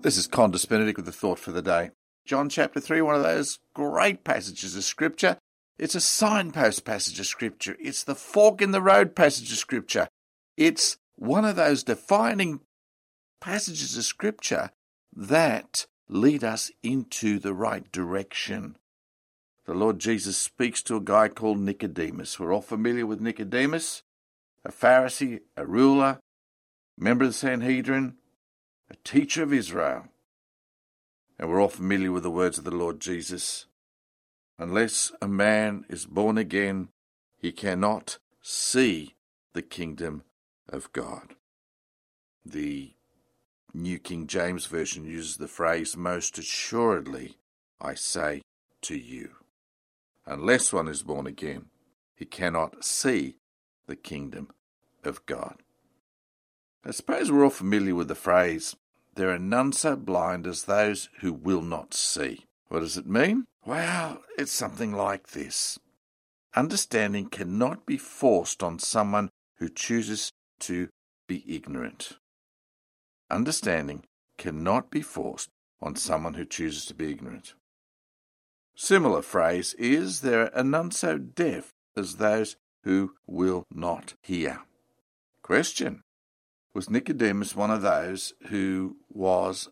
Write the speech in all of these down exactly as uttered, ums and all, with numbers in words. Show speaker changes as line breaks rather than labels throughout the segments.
This is Condis Benedict with the thought for the day. John chapter three, one of those great passages of Scripture. It's a signpost passage of Scripture. It's the fork in the road passage of Scripture. It's one of those defining passages of Scripture that lead us into the right direction. The Lord Jesus speaks to a guy called Nicodemus. We're all familiar with Nicodemus, a Pharisee, a ruler, member of the Sanhedrin, a teacher of Israel. And we're all familiar with the words of the Lord Jesus. Unless a man is born again, he cannot see the kingdom of God. The New King James Version uses the phrase, most assuredly, I say to you. Unless one is born again, he cannot see the kingdom of God. I suppose we're all familiar with the phrase, there are none so blind as those who will not see. What does it mean? Well, it's something like this. Understanding cannot be forced on someone who chooses to be ignorant. Understanding cannot be forced on someone who chooses to be ignorant. Similar phrase is, there are none so deaf as those who will not hear. Question. Was Nicodemus one of those who was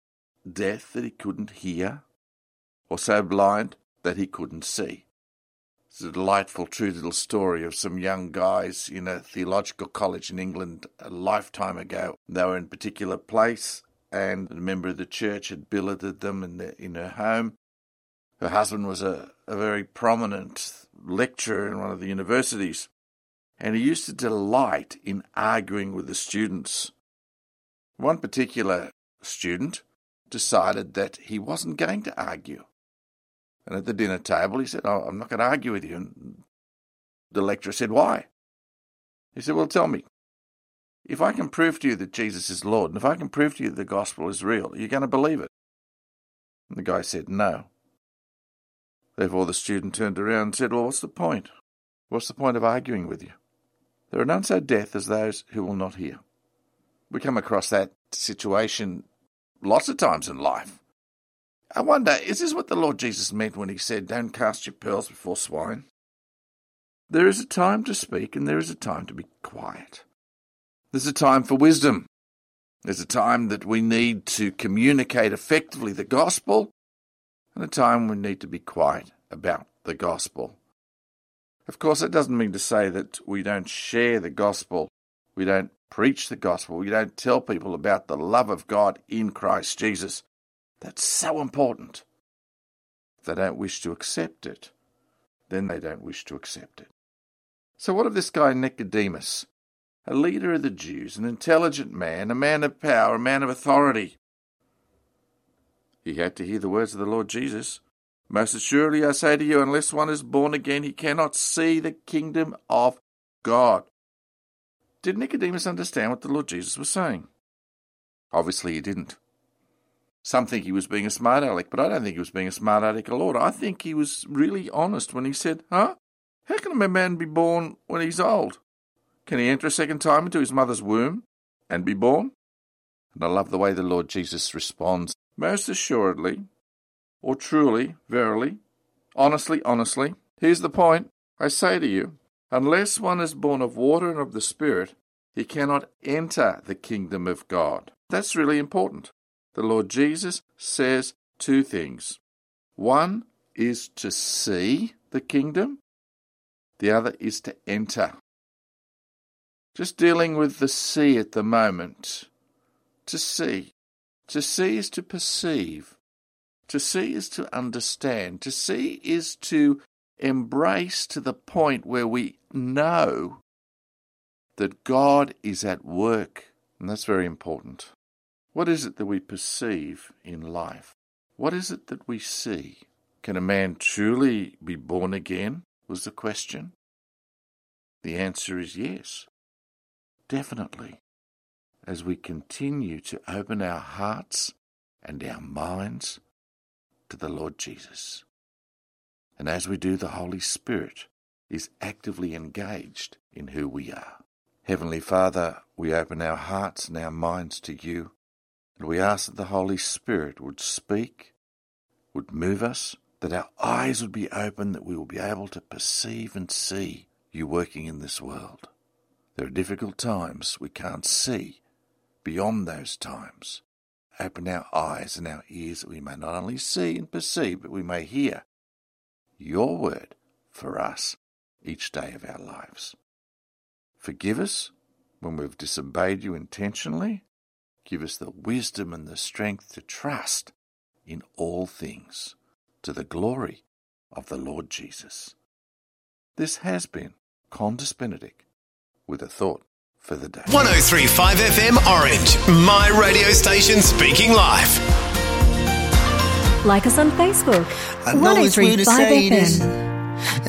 deaf that he couldn't hear, or so blind that he couldn't see? It's a delightful, true little story of some young guys in a theological college in England a lifetime ago. They were in a particular place, and a member of the church had billeted them in, the, in her home. Her husband was a, a very prominent lecturer in one of the universities, and he used to delight in arguing with the students. One particular student decided that he wasn't going to argue. And at the dinner table, he said, oh, I'm not going to argue with you. And the lecturer said, why? He said, well, tell me, if I can prove to you that Jesus is Lord, and if I can prove to you that the gospel is real, are you going to believe it? And the guy said, no. Therefore, the student turned around and said, well, what's the point? What's the point of arguing with you? There are none so deaf as those who will not hear. We come across that situation lots of times in life. I wonder, is this what the Lord Jesus meant when he said, don't cast your pearls before swine? There is a time to speak and there is a time to be quiet. There's a time for wisdom. There's a time that we need to communicate effectively the gospel, and a time we need to be quiet about the gospel. Of course, that doesn't mean to say that we don't share the gospel, we don't preach the gospel, we don't tell people about the love of God in Christ Jesus. That's so important. If they don't wish to accept it, then they don't wish to accept it. So what of this guy Nicodemus, a leader of the Jews, an intelligent man, a man of power, a man of authority? He had to hear the words of the Lord Jesus. Most assuredly I say to you, unless one is born again, he cannot see the kingdom of God. Did Nicodemus understand what the Lord Jesus was saying? Obviously he didn't. Some think he was being a smart aleck, but I don't think he was being a smart aleck at all. I think he was really honest when he said, huh? How can a man be born when he's old? Can he enter a second time into his mother's womb and be born? And I love the way the Lord Jesus responds. Most assuredly, or truly, verily, honestly, honestly, here's the point. I say to you, unless one is born of water and of the Spirit, he cannot enter the kingdom of God. That's really important. The Lord Jesus says two things. One is to see the kingdom. The other is to enter. Just dealing with the see at the moment. To see. To see is to perceive. To see is to understand. To see is to embrace to the point where we know that God is at work. And that's very important. What is it that we perceive in life? What is it that we see? Can a man truly be born again, was the question. The answer is yes, definitely, as we continue to open our hearts and our minds to the Lord Jesus. And as we do, the Holy Spirit is actively engaged in who we are. Heavenly Father, we open our hearts and our minds to you, And we ask that the Holy Spirit would speak, would move us, that our eyes would be open, that we will be able to perceive and see you working in this world. There are difficult times we can't see beyond those times. Open our eyes and our ears that we may not only see and perceive, but we may hear your word for us each day of our lives. Forgive us when we've disobeyed you intentionally. Give us the wisdom and the strength to trust in all things to the glory of the Lord Jesus. This has been Qantas Benedict with a thought for the day.
one oh three point five F M Orange, my radio station speaking live.
Like us on Facebook,
I know
one oh
it's
three
weird to
point five
say
F M.
this,